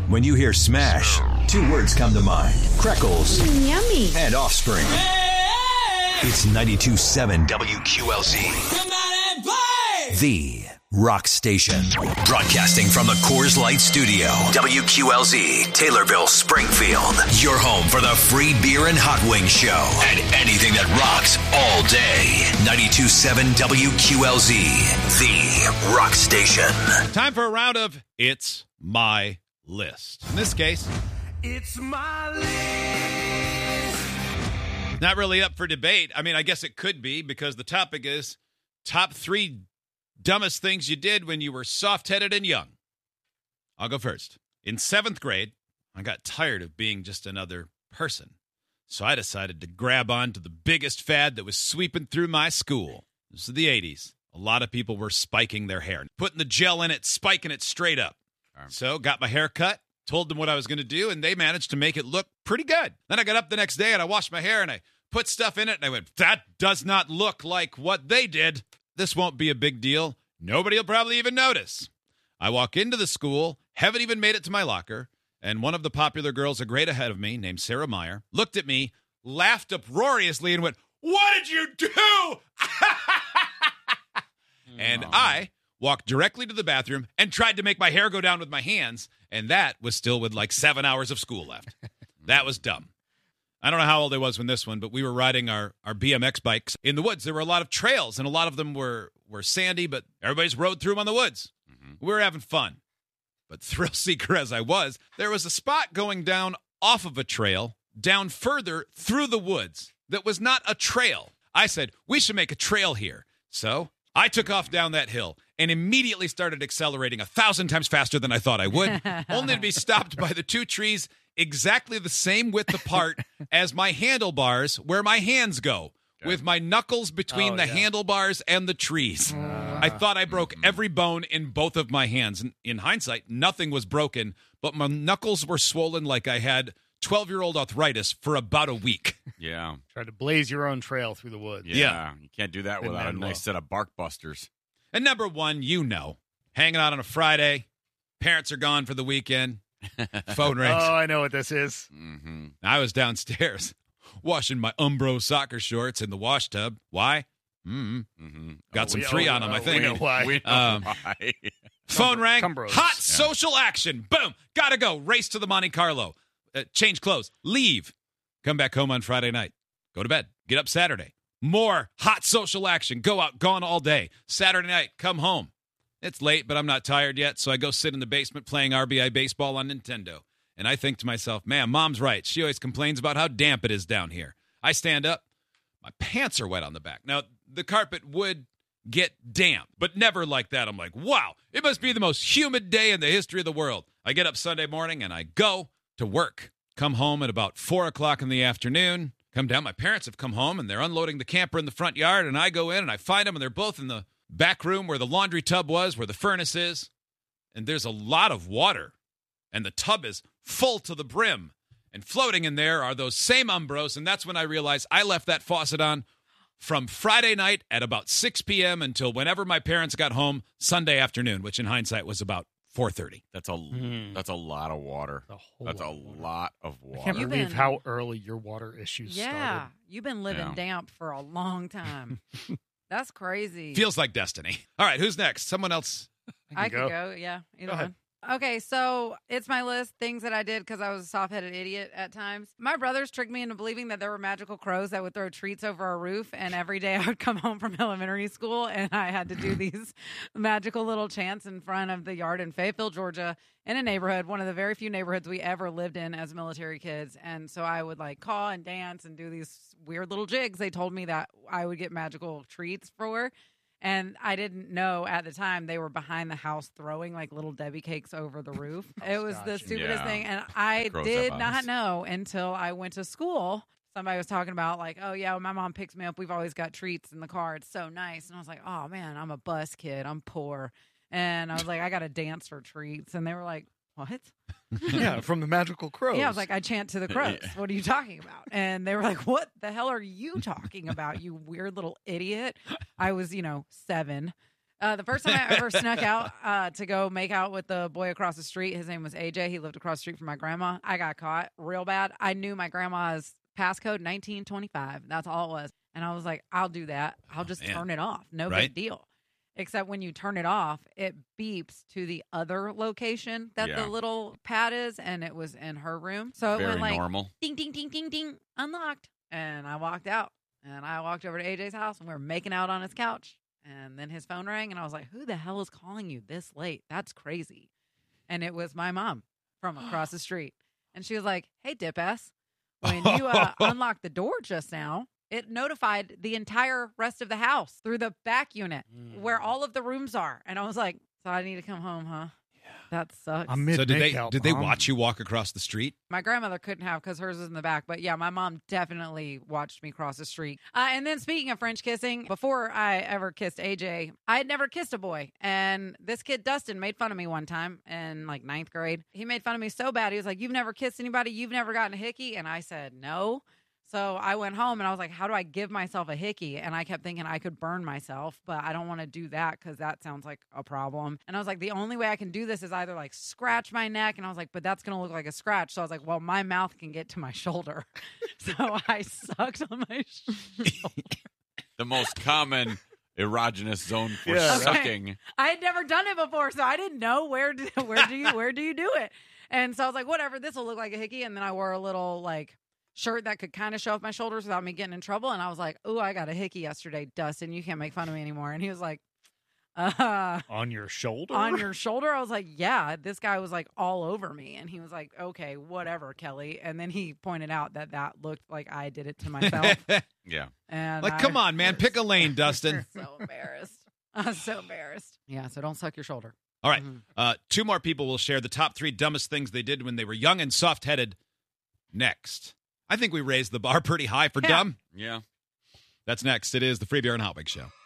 When you hear Smash, two words come to mind. Freckles Yummy. and Offspring. It's 92.7 WQLZ. Come out and play! The Rock Station. Broadcasting from the Coors Light Studio. WQLZ, Taylorville, Springfield. Your home for the free beer and hot wing show. And anything that rocks all day. 92.7 WQLZ. The Rock Station. Time for a round of It's My List. In this case, It's my list. not really up for debate. I mean, I guess it could be because the topic is top 3 dumbest things you did when you were soft-headed and young. I'll go first. In 7th grade, I got tired of being just another person. So I decided to grab on to the biggest fad that was sweeping through my school. This is the 80s. A lot of people were spiking their hair, putting the gel in it, spiking it straight up. So got my hair cut, told them what I was going to do, and they managed to make it look pretty good. Then I got up the next day and I washed my hair and I put stuff in it and I went, that does not look like what they did. This won't be a big deal. Nobody will probably even notice. I walk into the school, haven't even made it to my locker, and one of the popular girls a grade ahead of me, named Sarah Meyer, looked at me, laughed uproariously, and went, "What did you do?" And I walked directly to the bathroom and tried to make my hair go down with my hands, and that was still with like 7 hours of school left. That was dumb. I don't know how old I was when this one, but we were riding our BMX bikes in the woods. There were a lot of trails, and a lot of them were sandy, but everybody's rode through them on the woods. Mm-hmm. We were having fun. But thrill seeker as I was, there was a spot going down off of a trail, down further through the woods, that was not a trail. I said, we should make a trail here. So I took off down that hill and immediately started accelerating 1,000 times faster than I thought I would, only to be stopped by the 2 trees exactly the same width apart as my handlebars where my hands go, with my knuckles between the handlebars and the trees. I thought I broke every bone in both of my hands. And in hindsight, nothing was broken, but my knuckles were swollen like I had 12-year-old arthritis for about a week. Yeah. Tried to blaze your own trail through the woods. Yeah. You can't do that Didn't without a end nice well. set of bark busters. And number 1, hanging out on a Friday, parents are gone for the weekend, phone rings. Oh, I know what this is. Mm-hmm. I was downstairs washing my Umbro soccer shorts in the wash tub. Why? Got some 3 on them, I think. We know why. We know why. Phone rang. Cumbros. Hot social action. Boom. Gotta go. Race to the Monte Carlo. Change clothes. Leave. Come back home on Friday night. Go to bed. Get up Saturday. More hot social action. Go out. Gone all day. Saturday night. Come home. It's late, but I'm not tired yet, so I go sit in the basement playing RBI baseball on Nintendo. And I think to myself, man, Mom's right. She always complains about how damp it is down here. I stand up. My pants are wet on the back. Now, the carpet would get damp, but never like that. I'm like, wow, it must be the most humid day in the history of the world. I get up Sunday morning and I go to work. Come home at about 4 o'clock in the afternoon. Come down. My parents have come home and they're unloading the camper in the front yard. And I go in and I find them and they're both in the back room where the laundry tub was, where the furnace is. And there's a lot of water. And the tub is full to the brim. And floating in there are those same Umbros. And that's when I realized I left that faucet on from Friday night at about 6 p.m. until whenever my parents got home Sunday afternoon, which in hindsight was about 4:30. That's a lot of water. That's a lot of I can't water. believe how early your water issues started. You've been living damp for a long time. That's crazy. Feels like destiny. All right, who's next? Someone else. I could go, yeah. Either one. Okay, so it's my list, things that I did because I was a soft-headed idiot at times. My brothers tricked me into believing that there were magical crows that would throw treats over our roof, and every day I would come home from elementary school, and I had to do these magical little chants in front of the yard in Fayetteville, Georgia, in a neighborhood, one of the very few neighborhoods we ever lived in as military kids. And so I would, call and dance and do these weird little jigs. They told me that I would get magical treats for. And I didn't know at the time they were behind the house throwing little Debbie cakes over the roof. It was the stupidest thing. And I did not know until I went to school. Somebody was talking about oh yeah, when my mom picks me up, we've always got treats in the car. It's so nice. And I was like, oh man, I'm a bus kid. I'm poor. And I was like, I got to dance for treats. And they were like, what? Yeah, from the magical crows. Yeah, I was like, I chant to the crows. What are you talking about? And they were like, what the hell are you talking about, you weird little idiot? I was, 7. The first time I ever snuck out to go make out with the boy across the street, his name was AJ. He lived across the street from my grandma. I got caught real bad. I knew my grandma's passcode 1925. That's all it was. And I was like, I'll do that. I'll just turn it off. No big deal. Except when you turn it off, it beeps to the other location that the little pad is, and it was in her room. So it went like, normal. Ding, ding, ding, ding, ding, unlocked. And I walked out, and I walked over to AJ's house, and we were making out on his couch. And then his phone rang, and I was like, who the hell is calling you this late? That's crazy. And it was my mom from across the street. And she was like, hey, dip ass, when you unlocked the door just now, it notified the entire rest of the house through the back unit where all of the rooms are. And I was like, so I need to come home, huh? Yeah. That sucks. So did they watch you walk across the street? My grandmother couldn't have because hers was in the back. But yeah, my mom definitely watched me cross the street. And then speaking of French kissing, before I ever kissed AJ, I had never kissed a boy. And this kid, Dustin, made fun of me one time in like 9th grade. He made fun of me so bad. He was like, you've never kissed anybody? You've never gotten a hickey? And I said, no. So I went home and I was like, how do I give myself a hickey? And I kept thinking I could burn myself, but I don't want to do that because that sounds like a problem. And I was like, the only way I can do this is either like scratch my neck. And I was like, but that's going to look like a scratch. So I was like, well, my mouth can get to my shoulder. So I sucked on my shoulder. The most common erogenous zone for sucking. I had never done it before, so I didn't know where do you do it? And so I was like, whatever, this will look like a hickey. And then I wore a little like shirt that could kind of show off my shoulders without me getting in trouble. And I was like, ooh, I got a hickey yesterday, Dustin. You can't make fun of me anymore. And he was like, on your shoulder? On your shoulder? I was like, yeah. This guy was like all over me. And he was like, okay, whatever, Kelly. And then he pointed out that looked like I did it to myself. Yeah. And like, come on, man. Pick a lane, Dustin. So embarrassed. I was so embarrassed. Yeah, so don't suck your shoulder. All right. 2 more people will share the top 3 dumbest things they did when they were young and soft-headed next. I think we raised the bar pretty high for dumb. Yeah. That's next. It is the Free Beer and Hot Wings Show.